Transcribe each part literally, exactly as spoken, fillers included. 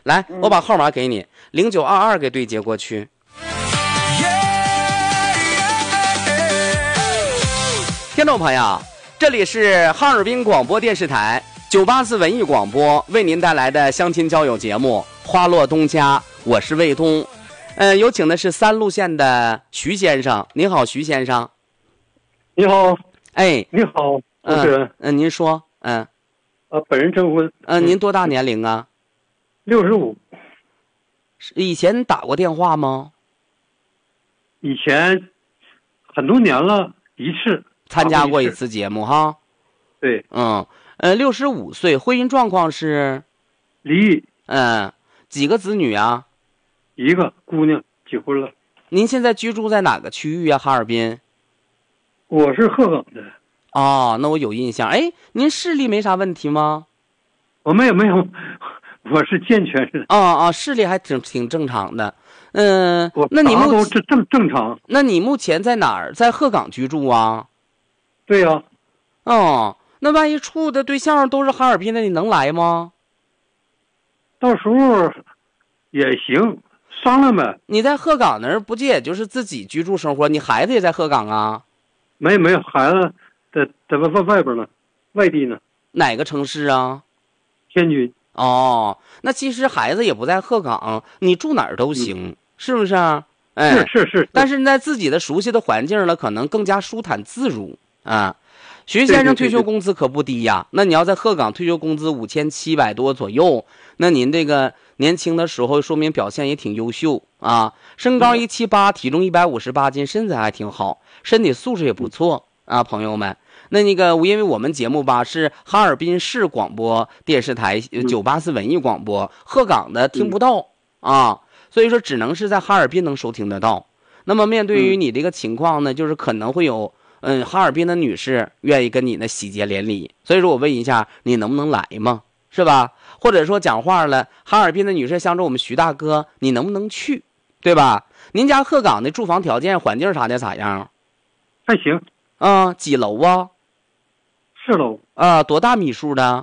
来，我把号码给你，零九二二给对接过去。听众朋友，这里是哈尔滨广播电视台九八四文艺广播为您带来的相亲交友节目《花落东家》，我是卫东。呃，有请的是三路县的徐先生。你好，徐先生。 你好。 哎， 你好，主持人。 嗯、呃，您说，嗯、 呃，呃，本人征婚。 嗯、呃，您多大年龄啊？ 六十五。 以前打过电话吗？ 以前很多年了，一次参加过一次节目哈。 对， 嗯，呃，六十五岁，婚姻状况是离异。 嗯，几个子女啊？ 一个姑娘结婚了。 您现在居住在哪个区域啊？哈尔滨？ 我是鹤岗的。 哦，那我有印象。哎，您视力没啥问题吗？ 我没有没有，我是健全人。 啊啊，视力还挺挺正常的。嗯， 我那你目都正正正常。 那你目前在哪儿？在鹤岗居住啊？ 对呀、 啊。哦，那万一处的对象都是哈尔滨的，你能来吗？ 到时候也行，商量呗。 你在鹤岗那儿不就也就是自己居住生活？你孩子也在鹤岗啊？ 没没有，孩子在在外外外边呢，外地呢。 哪个城市啊？ 天津。 哦，那其实孩子也不在鹤岗，你住哪儿都行，嗯、是不是啊？哎， 是是 是, 是。 但是在自己的熟悉的环境呢，可能更加舒坦自如啊。徐先生退休工资可不低呀，对对对对，那你要在鹤岗退休工资五千七百多左右，那您这个年轻的时候说明表现也挺优秀啊。身高一七八，体重一百五十八斤，身材还挺好，身体素质也不错啊，朋友们。那那个，因为我们节目吧是哈尔滨市广播电视台九八四文艺广播，鹤岗的听不到啊，所以说只能是在哈尔滨能收听得到。那么面对于你这个情况呢，就是可能会有嗯哈尔滨的女士愿意跟你呢喜结连理，所以说我问一下，你能不能来嘛？是吧？或者说讲话了，哈尔滨的女士向着我们徐大哥，你能不能去？对吧？您家鹤岗的住房条件、环境啥的咋样？ 还行。 啊，几楼啊？ 四楼。 啊，多大米数的？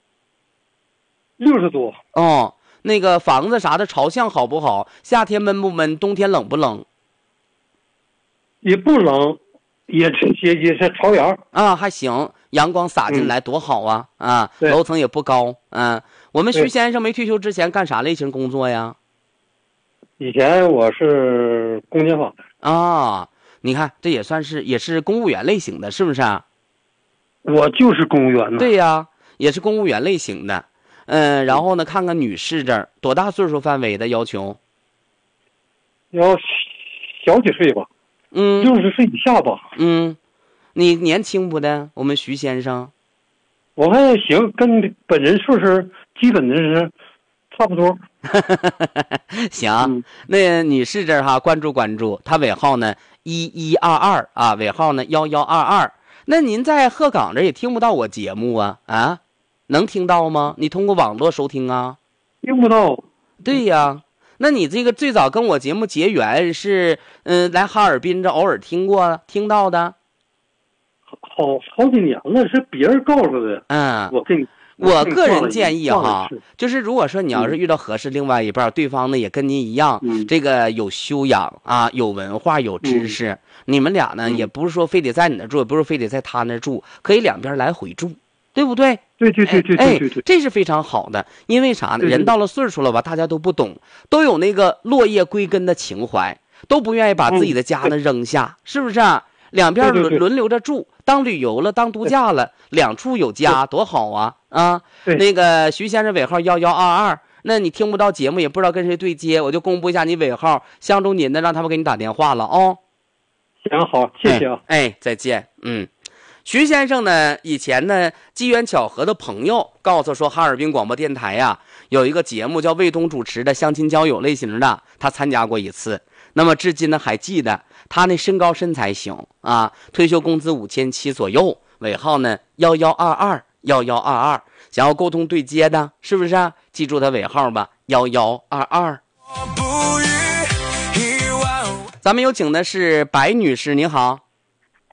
六十多。 哦，那个房子啥的朝向好不好？夏天闷不闷？冬天冷不冷？ 也不冷，也也也是朝阳啊，还行，阳光洒进来多好啊！嗯、啊，楼层也不高。嗯、啊，我们徐先生没退休之前干啥类型工作呀？ 以前我是公检法的。 啊，你看这也算是也是公务员类型的，是不是啊？ 我就是公务员呢。 对呀，也是公务员类型的。嗯，然后呢，看看女士这儿多大岁数范围的要求？ 要小几岁吧。 嗯， 六十岁以下吧。 嗯，你年轻不的？我们徐先生， 我还行，跟本人岁数基本的是差不多。 行、嗯，那女士这儿哈，关注关注，她尾号呢一一二二啊，尾号呢幺幺二二。那您在鹤岗这也听不到我节目啊啊，能听到吗？你通过网络收听啊？ 听不到。 对呀。那你这个最早跟我节目结缘是，嗯、呃，来哈尔滨这偶尔听过听到的， 好好几年了，是别人告诉的。 嗯， 我跟你， 我个人建议哈，就是如果说你要是遇到合适另外一半，嗯、对方呢也跟您一样， 嗯、 这个有修养啊，有文化，有知识，嗯、你们俩呢、嗯、也不是说非得在你那住，也不是非得在他那住，可以两边来回住，对不对？ 对对对对对对对， 这是非常好的。因为啥呢？ 对对对， 人到了岁数了吧，大家都不懂，都有那个落叶归根的情怀，都不愿意把自己的家呢扔下， 嗯、 是不是啊？两边轮对对对轮流着住，当旅游了，当度假了，两处有家，多好啊！啊，那个徐先生尾号幺幺二二，那你听不到节目，也不知道跟谁对接，我就公布一下你尾号，相中您的让他们给你打电话了哦。 行，好，谢谢啊。 哎，哎再见。嗯。徐先生呢，以前呢，机缘巧合的朋友告诉说，哈尔滨广播电台呀、啊、有一个节目叫卫东主持的相亲交友类型的，他参加过一次。那么至今呢还记得他那身高身材行啊，退休工资五千七左右，尾号呢幺幺二二幺幺二二，想要沟通对接的，是不是啊？记住他尾号吧，幺幺二二。咱们有请的是白女士，你好。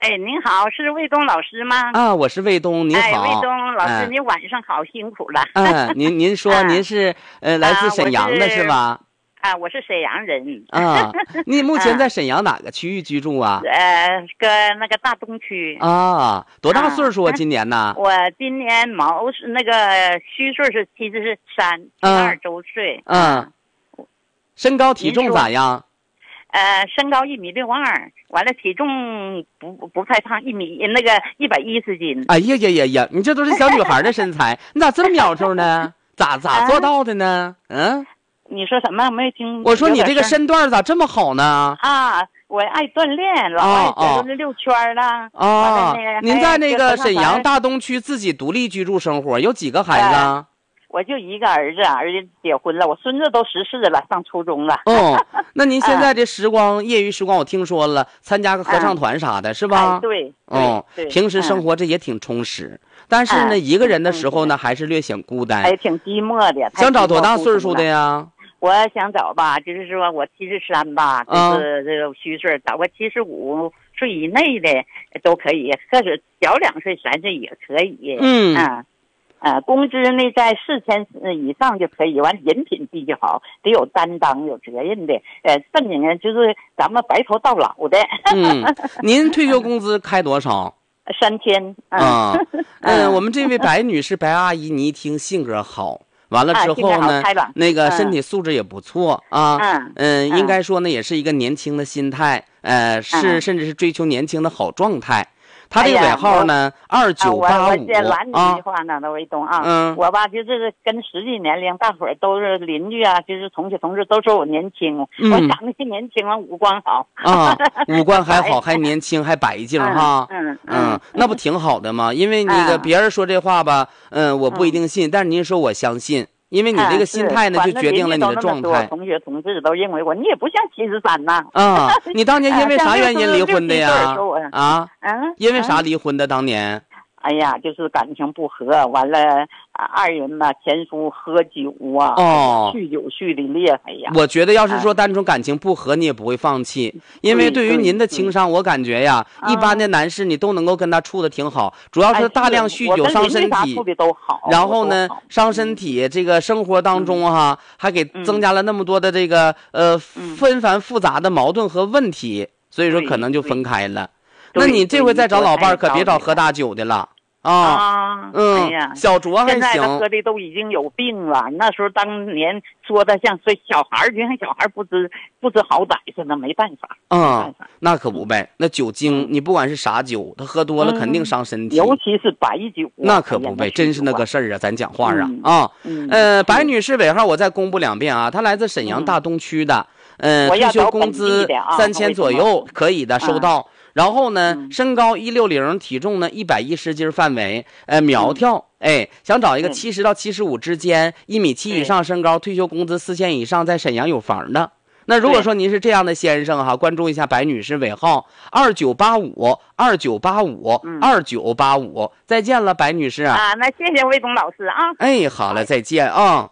哎，您好，是卫东老师吗？ 啊，我是卫东，您好。 哎，卫东老师， 哎您晚上好，辛苦了。 嗯，您您说您是呃来自沈阳的是吧？ 啊，我是沈阳人。 啊，你目前在沈阳哪个区域居住啊？ 呃，搁那个大东区。 啊，多大岁数啊？今年呢？ 我今年卯是那个虚岁是七十三，七十二周岁。 嗯，身高体重咋样？ 呃，身高一米六二，完了体重不不太胖，一米那个一百一十斤。 哎呀呀呀呀！你这都是小女孩的身材，你咋这么苗条呢？咋咋做到的呢？嗯， 你说什么？没听。 我说你这个身段咋这么好呢？ 啊，我爱锻炼，老爱走那溜圈了。 啊，您在那个沈阳大东区自己独立居住生活，有几个孩子啊？ 我就一个儿子，儿子结婚了，我孙子都十四了，上初中了。 哦，那您现在这时光，业余时光，我听说了，参加个合唱团啥的，是吧？ 对。 哦，平时生活这也挺充实，但是呢，一个人的时候呢，还是略显孤单， 还挺寂寞的。 想找多大岁数的呀？ 我想找吧，就是说我七十三吧，就是这个虚岁，找个七十五岁以内的都可以，或者小两岁、三岁也可以。 嗯啊。呃，工资呢在四千以上就可以，完人品必须好，得有担当、有责任的，呃，正经人就是咱们白头到老的。 嗯，您退休工资开多少？ 三千。 啊，嗯，我们这位白女士、白阿姨，你一听性格好。完了之后呢， 啊、 那个身体素质也不错啊， 嗯嗯，应该说呢，也是一个年轻的心态，呃，是甚至是追求年轻的好状态。他这个尾号呢，二九八五啊。我拦你一句话呢，那卫东啊， 嗯， 我吧就是跟实际年龄，大伙儿都是邻居啊，就是同学同事都说我年轻， 嗯、 我长得是年轻了，五官好啊，五官还好，还年轻，还白净哈， 嗯嗯, 嗯，那不挺好的吗？因为那个别人说这话吧，嗯，我不一定信，但是您说我相信。因为你这个心态呢，就决定了你的状态。 同学同志都认为我，你也不像七十三呐。 啊，你当年因为啥原因离婚的呀？啊， 嗯， 因为啥离婚的？当年？ 哎呀，就是感情不和，完了二人嘛，前夫喝酒啊， 哦， 酗酒酗的厉害呀。 我觉得要是说单纯感情不和，你也不会放弃，因为对于您的情商，我感觉呀，一般的男士你都能够跟他处的挺好，主要是大量酗酒伤身体，然后呢伤身体，这个生活当中哈还给增加了那么多的这个呃纷繁复杂的矛盾和问题，所以说可能就分开了。那你这回再找老伴可别找喝大酒的了。啊，嗯， 哎呀， 小酌还行。 现在喝的都已经有病了。那时候当年说的像说小孩，就像小孩不知不知好歹似的，没办法。 嗯，那可不呗。那酒精，你不管是啥酒，他喝多了肯定伤身体。 尤其是白酒， 那可不呗，真是那个事儿啊！咱讲话啊啊，呃，白女士尾号我再公布两遍啊，她来自沈阳大东区的，嗯，退休工资三千左右，可以的，收到。然后呢， 嗯、 身高一六零，体重呢一百一十斤范围，呃，苗条，哎，想找一个七十到七十五之间，一米七以上身高，退休工资四千以上，在沈阳有房的。那如果说您是这样的先生哈，关注一下白女士尾号二九八五二九八五二九八五，再见了，白女士啊，那谢谢魏东老师啊， 哎，好了，再见啊，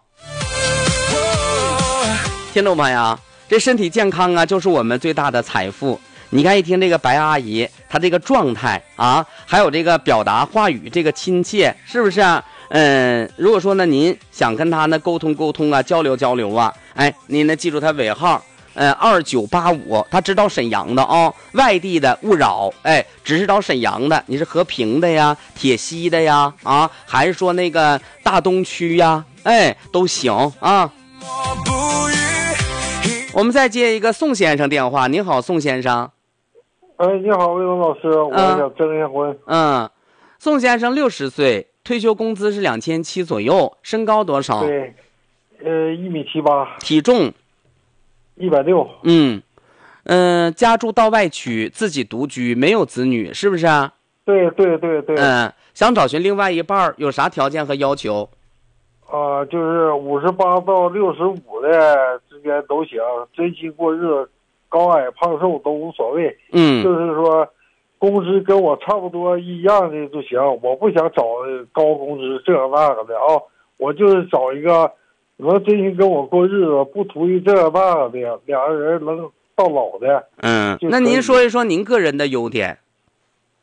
听众朋友，这身体健康啊，就是我们最大的财富。你看一听这个白阿姨她这个状态啊，还有这个表达话语这个亲切，是不是啊？嗯，如果说呢您想跟她呢沟通沟通啊，交流交流啊，哎，您呢记住她尾号，呃二九八五，她只找沈阳的啊、哦，外地的勿扰，哎，只是找沈阳的，你是和平的呀、铁西的呀啊，还是说那个大东区呀，哎，都行啊。我们再接一个宋先生电话，您好，宋先生。 哎，你好，魏东老师，我想征一下婚。 嗯，宋先生六十岁，退休工资是两千七左右，身高多少？ 对，呃，一米七八。 体重？ 一百六。 嗯，嗯、呃，家住道外区，自己独居，没有子女，是不是啊？ 对对对对。 嗯、呃，想找寻另外一半，有啥条件和要求？ 啊、呃，就是五十八到六十五的之间都行，真心过日子。高矮胖瘦都无所谓， 嗯， 就是说，工资跟我差不多一样的就行。我不想找高工资这那个的啊，我就是找一个能真心跟我过日子，不图一这那个的，两个人能到老的。 嗯，那您说一说您个人的优点。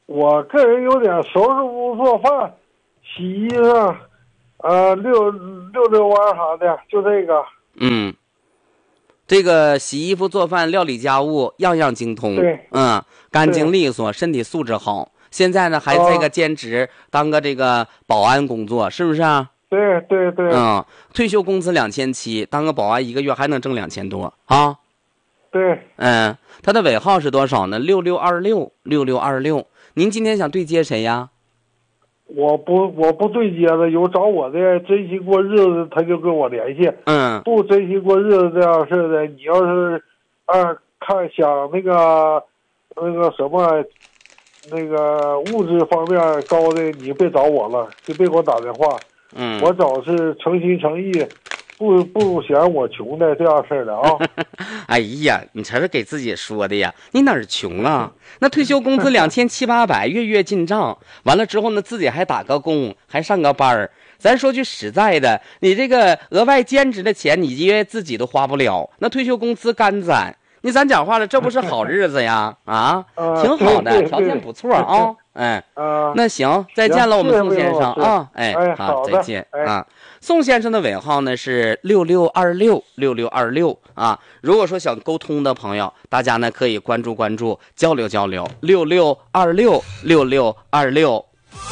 我个人有点收拾屋做饭、洗衣裳，呃，遛遛遛弯啥的，就这个。 嗯，这个洗衣服、做饭、料理家务样样精通。 对， 嗯，干净利索，身体素质好。现在呢，还这个兼职、啊、当个这个保安工作，是不是啊？ 对对对。 嗯，退休工资两千七，当个保安一个月还能挣两千多啊？ 对。 嗯，他的尾号是多少呢？六六二六六六二六。您今天想对接谁呀？ 我不我不对接的，有找我的真心过日子，他就跟我联系。 嗯。 不真心过日子这样式的，你要是啊看想那个那个什么。那个物质方面高的，你别找我了，就别给我打电话。 嗯， 我找是诚心诚意，不不嫌我穷的这样式的啊。 哎呀，你这是给自己说的呀？你哪儿穷啊？那退休工资两千七八百，月月进账，完了之后呢，自己还打个工，还上个班儿。咱说句实在的，你这个额外兼职的钱，你因为自己都花不了，那退休工资干攒。你咱讲话了，这不是好日子呀？啊，挺好的，条件不错啊。哎，那行，再见了，我们宋先生啊。哎，好，再见啊。宋先生的尾号呢是六六二六六六二六啊。如果说想沟通的朋友，大家呢可以关注关注，交流交流。六六二六六六二六。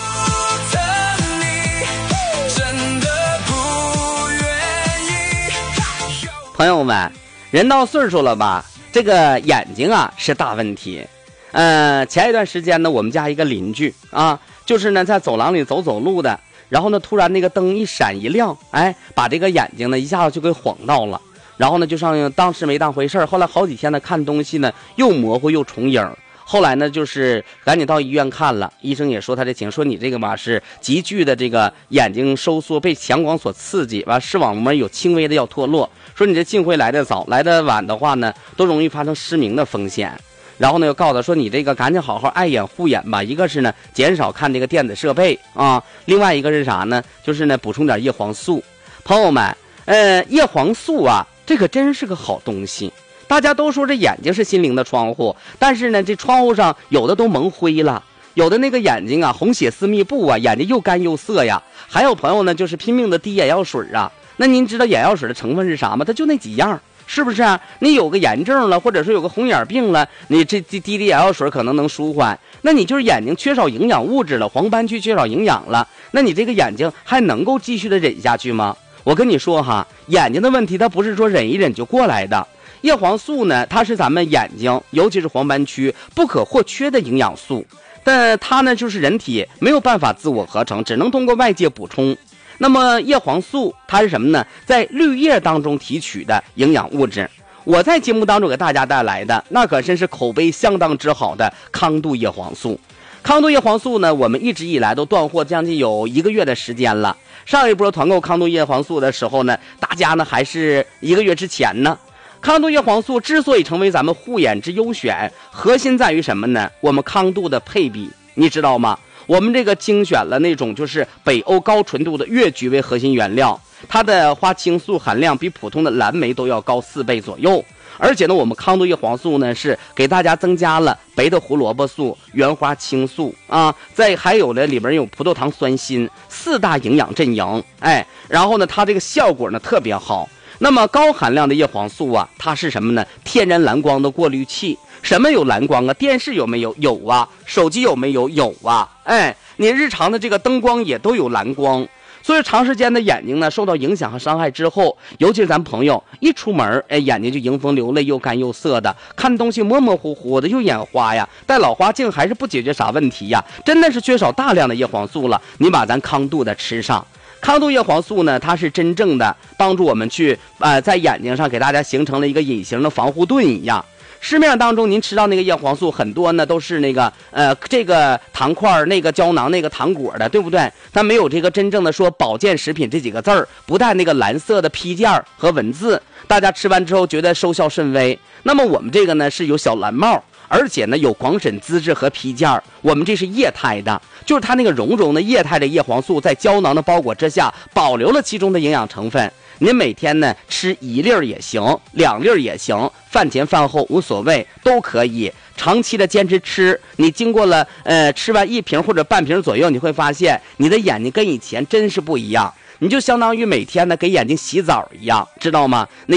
朋友们，人到岁数了吧？这个眼睛啊是大问题。呃，前一段时间呢，我们家一个邻居啊，就是呢在走廊里走走路的，然后呢突然那个灯一闪一亮，哎，把这个眼睛呢一下子就给晃到了，然后呢就上当时没当回事，后来好几天呢看东西呢又模糊又重影。后来呢，就是赶紧到医院看了，医生也说他这情，说你这个吧是急剧的这个眼睛收缩被强光所刺激，完视网膜有轻微的要脱落，说你这幸亏来得早，来得晚的话呢，都容易发生失明的风险。然后呢，又告诉他说你这个赶紧好好爱眼护眼吧，一个是呢减少看这个电子设备啊，另外一个是啥呢？就是呢补充点叶黄素。朋友们，呃，叶黄素啊，这可真是个好东西。大家都说这眼睛是心灵的窗户，但是呢，这窗户上有的都蒙灰了，有的那个眼睛啊，红血丝密布啊，眼睛又干又涩呀。还有朋友呢，就是拼命的滴眼药水啊。那您知道眼药水的成分是啥吗？它就那几样，是不是啊？你有个炎症了，或者说有个红眼病了，你这滴滴眼药水可能能舒缓。那你就是眼睛缺少营养物质了，黄斑区缺少营养了，那你这个眼睛还能够继续的忍下去吗？我跟你说哈，眼睛的问题它不是说忍一忍就过来的。叶黄素呢，它是咱们眼睛，尤其是黄斑区不可或缺的营养素，但它呢就是人体没有办法自我合成，只能通过外界补充。那么叶黄素它是什么呢？在绿叶当中提取的营养物质。我在节目当中给大家带来的那可真是口碑相当之好的康度叶黄素。康度叶黄素呢，我们一直以来都断货将近有一个月的时间了。上一波团购康度叶黄素的时候呢，大家呢还是一个月之前呢。康度叶黄素之所以成为咱们护眼之优选，核心在于什么呢？我们康度的配比，你知道吗？我们这个精选了那种就是北欧高纯度的越菊为核心原料，它的花青素含量比普通的蓝莓都要高四倍左右。而且呢，我们康度叶黄素呢是给大家增加了白的胡萝卜素、原花青素啊，再还有呢里边有葡萄糖酸锌，四大营养阵营。哎，然后呢，它这个效果呢特别好。那么高含量的叶黄素啊，它是什么呢？天然蓝光的过滤器。什么有蓝光啊？电视有没有？有啊。手机有没有？有啊。哎，你日常的这个灯光也都有蓝光。所以长时间的眼睛呢受到影响和伤害之后，尤其是咱朋友一出门，哎，眼睛就迎风流泪，又干又涩的，看东西模模糊糊的，又眼花呀，戴老花镜还是不解决啥问题呀，真的是缺少大量的叶黄素了。你把咱康度的吃上。康度叶黄素呢，它是真正的帮助我们去呃在眼睛上给大家形成了一个隐形的防护盾一样。市面上当中您吃到那个叶黄素很多呢都是那个呃这个糖块那个胶囊那个糖果的，对不对？它没有这个真正的说保健食品这几个字儿，不带那个蓝色的批件和文字，大家吃完之后觉得收效甚微。那么我们这个呢是有小蓝帽，而且呢有广审资质和批件，我们这是液态的，就是它那个绒绒的液态的叶黄素在胶囊的包裹之下保留了其中的营养成分。您每天呢吃一粒儿也行，两粒儿也行，饭前饭后无所谓，都可以。 长期的坚持吃，你经过了呃吃完一瓶或者半瓶左右，你会发现你的眼睛跟以前真是不一样。你就相当于每天呢给眼睛洗澡一样，知道吗？那